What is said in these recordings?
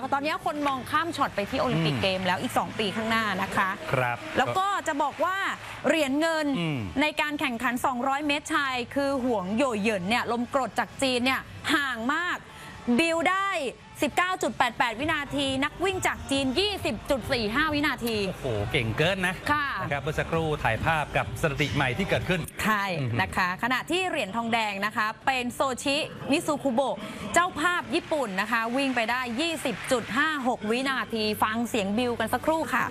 ตอนนี้คนมองข้ามช็อตไปที่โอลิมปิกเกมแล้วอีก2 ปีข้างหน้านะคะครับแล้วก็จะบอกว่าเหรียญเงินในการแข่งขัน200 เมตรชายคือห่วงโหย่เหยินเนี่ยลมกรดจากจีนเนี่ยห่างมากบิลได้ 19.88 วินาทีนักวิ่งจากจีน 20.45 วินาทีโอ้โหเก่งเกินนะครับเมื่อสักครู่ถ่ายภาพกับสถิติใหม่ที่เกิดขึ้นใช่นะคะขณะที่เหรียญทองแดงนะคะเป็นโซชิมิซูคุโบะเจ้าภาพญี่ปุ่นนะคะวิ่งไปได้ 20.56 วินาทีฟังเสียงบิลกันสักครู่ค่ะ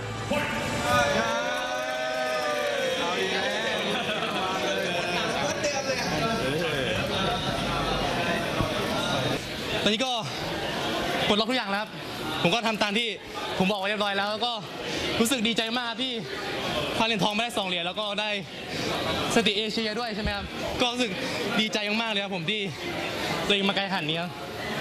ตอนนี้ก็ปลดล็อกทุกอย่างแล้วครับผมก็ทำตามที่ผมบอกไว้เรียบร้อยแล้วก็รู้สึกดีใจมากที่คว้าเหรียญทองมาได้2 เหรียญแล้วก็ได้สถิติเอเชียด้วยใช่ไหมครับก็รู้สึกดีใจมากๆเลยครับผมที่ตัวเองมาไกลขนาดนี้ครับ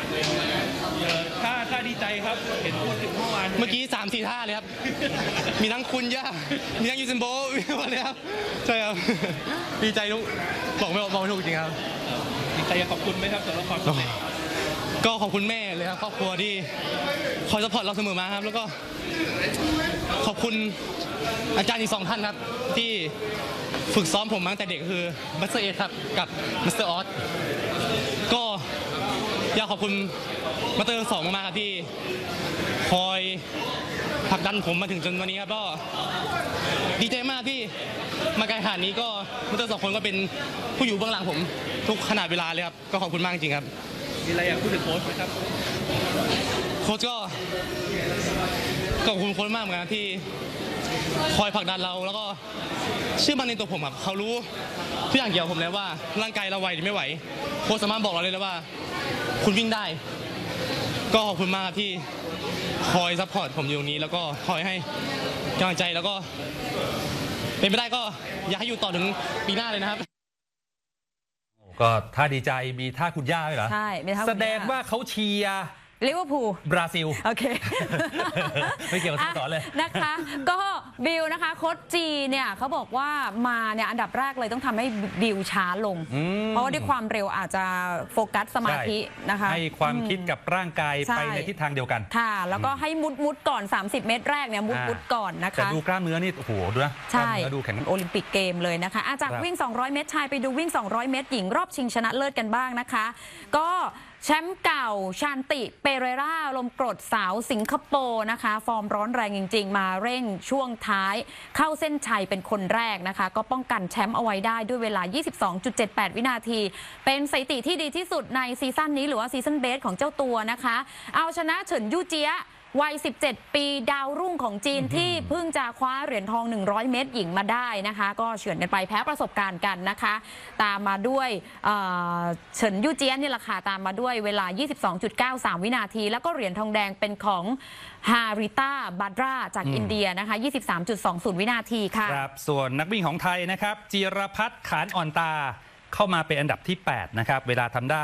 ท่าดีใจครับเห็นพูดถึงเมื่อกี้3-4 ท่าเลยครับมีทั้งคุณย่ามีทั้งยูเซนโบล์มาเลยครับใช่ครับดีใจทุกบอกไม่ถูกจริงครับดีใจอยากขอบคุณไหมครับสำหรับความสำเร็จก็ขอบคุณแม่เลยครับครอบครัวที่คอยซัพพอร์ตเราเสมอมาครับแล้วก็ขอบคุณอาจารย์อีก2 ท่านครับที่ฝึกซ้อมผมมาตั้งแต่เด็กคือมัสเตอร์เอครับกับมัสเตอร์ออสก็อยากขอบคุณมัสเตอร์2มากๆครับที่คอยผลักดันผมมาถึงจนวันนี้ครับก็ดีใจมากที่มาไกลขนาดนี้ก็มัสเตอร์2 คนก็เป็นผู้อยู่เบื้องหลังผมทุกขนาดเวลาเลยครับก็ขอบคุณมากจริงครับมีอะไรอยากพูดถึงโค้ชไหมครับโค้ชก็ขอบคุณโค้ชมากเหมือนกันที่คอยผลักดันเราแล้วก็เชื่อมั่นในตัวผมครับเขารู้ทุกอย่างเกี่ยวกับผมแล้วว่าร่างกายเราไหวหรือไม่ไหวโค้ชสามารถบอกเราเลยแล้วว่าคุณวิ่งได้ก็ขอบคุณมากที่คอยซัพพอร์ตผมอยู่ตรงนี้แล้วก็คอยให้กำลังใจแล้วก็เป็นไปได้ก็อยากให้อยู่ต่อถึงปีหน้าเลยนะครับก็ท่าดีใจมีท่าคุณย่าด้วยเหรอใช่แสดงว่าเขาเชียร์ลิเวอร์พูลบราซิลโอเคไม่เกี่ยวกับสโมสรเลยนะคะก็บิลนะคะโค้ชจีเนี่ยเขาบอกว่ามาเนี่ยอันดับแรกเลยต้องทำให้บิลช้าลงเพราะว่าด้วยความเร็วอาจจะโฟกัสสมาธินะคะให้ความคิดกับร่างกายไปในทิศทางเดียวกันค่ะแล้วก็ให้มุดก่อน30 เมตรแรกเนี่ยมุดก่อนนะคะแต่ดูกล้ามเนื้อนี่โอ้โหด้วยใช่ดูแข็งโอลิมปิกเกมเลยนะคะจากวิ่ง200 เมตรชายไปดูวิ่ง200 เมตรหญิงรอบชิงชนะเลิศกันบ้างนะคะก็แชมป์เก่าชานติเปเรราลมกรดสาวสิงคโปร์นะคะฟอร์มร้อนแรงจริงๆมาเร่งช่วงท้ายเข้าเส้นชัยเป็นคนแรกนะคะก็ป้องกันแชมป์เอาไว้ได้ด้วยเวลา 22.78 วินาทีเป็นสถิติที่ดีที่สุดในซีซั่นนี้หรือว่าซีซั่นเบสของเจ้าตัวนะคะเอาชนะเฉินยู่เจี๊ยวัย 17 ปีดาวรุ่งของจีนที่เพิ่งจะคว้าเหรียญทอง100 เมตรหญิงมาได้นะคะก็เฉือนกันไปแพ้ประสบการณ์กันนะคะตามมาด้วยเฉินยู่เจี้ยนนี่แหละค่ะตามมาด้วยเวลา 22.93 วินาทีแล้วก็เหรียญทองแดงเป็นของฮาริต้าบาดราจากอินเดียนะคะ 23.20 วินาทีค่ะครับส่วนนักวิ่งของไทยนะครับจิรพัฒน์ขานอ่อนตาเข้ามาเป็นอันดับที่8นะครับเวลาทำได้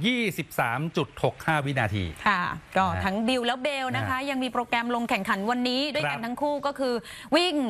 23.65 วินาทีค่ะก็ทั้งบิลแล้วเบลนะคะยังมีโปรแกรมลงแข่งขันวันนี้ด้วยกันทั้งคู่ก็คือวิ่ง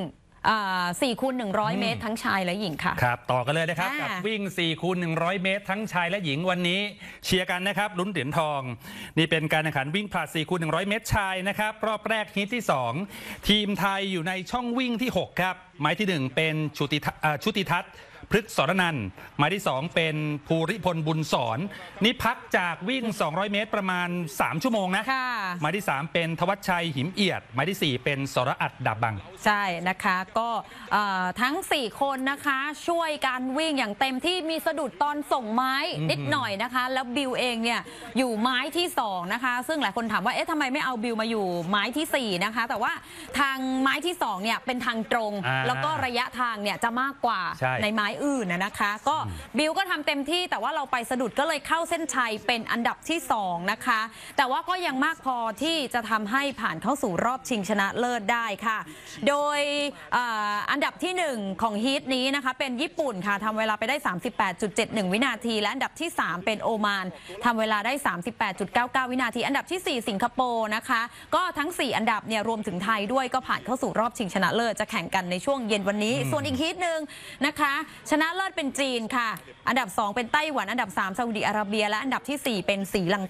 4x100 เมตรทั้งชายและหญิงค่ะครับต่อกันเลยนะครับกับวิ่ง4x100 เมตรทั้งชายและหญิงวันนี้เชียร์กันนะครับลุ้นเหรียญทองนี่เป็นการแข่งขันวิ่งผลัด4x100 เมตรชายนะครับรอบแรกฮีทที่2ทีมไทยอยู่ในช่องวิ่งที่6ครับหมายที่1เป็นชุติทัศน์พฤกษสรนันท์หมายที่2เป็นภูริพลบุญสอนนี่พักจากวิ่ง200 เมตรประมาณ3 ชั่วโมงนะหมายที่3เป็นทวัชชัยหิมเอียดหมายที่4เป็นสรอัดดาบบังใช่นะคะก็ทั้ง4คนนะคะช่วยการวิ่งอย่างเต็มที่มีสะดุดตอนส่งไม้นิดหน่อยนะคะแล้วบิลเองเนี่ยอยู่ไม้ที่2นะคะซึ่งหลายคนถามว่าเอ๊ะทำไมไม่เอาบิลมาอยู่ไม้ที่4นะคะแต่ว่าทางไม้ที่2เนี่ยเป็นทางตรงแล้วก็ระยะทางเนี่ยจะมากกว่าในไม้อื่นนะคะก็บิลก็ทำเต็มที่แต่ว่าเราไปสะดุดก็เลยเข้าเส้นชัยเป็นอันดับที่2นะคะแต่ว่าก็ยังมากพอที่จะทำให้ผ่านเข้าสู่รอบชิงชนะเลิศได้ค่ะโดยอันดับที่1ของฮีทนี้นะคะเป็นญี่ปุ่นค่ะทำเวลาไปได้ 38.71 วินาทีและอันดับที่3เป็นโอมานทำเวลาได้ 38.99 วินาทีอันดับที่4สิงคโปร์นะคะก็ทั้ง4อันดับเนี่ยรวมถึงไทยด้วยก็ผ่านเข้าสู่รอบชิงชนะเลิศจะแข่งกันในช่วงเย็นวันนี้ส่วนอีกฮีทหนึ่งนะคะชนะเลิศเป็นจีนค่ะอันดับ2เป็นไต้หวันอันดับ3ซาอุดิอาระเบียและอันดับที่4เป็นศรีลัง